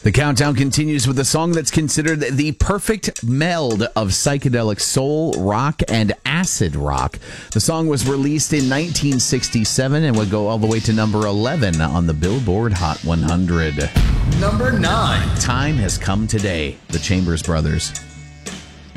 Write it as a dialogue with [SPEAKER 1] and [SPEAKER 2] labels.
[SPEAKER 1] The countdown continues with a song that's considered the perfect meld of psychedelic soul, rock, and acid rock. The song was released in 1967 and would go all the way to number 11 on the Billboard Hot 100.
[SPEAKER 2] Number 9.
[SPEAKER 1] Time Has Come Today, the Chambers Brothers.